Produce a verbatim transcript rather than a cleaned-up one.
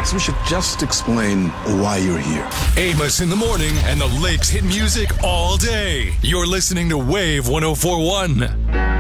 guess we should just explain why you're here. Amos in the morning and the Lakes hit music all day. You're listening to Wave one oh four one.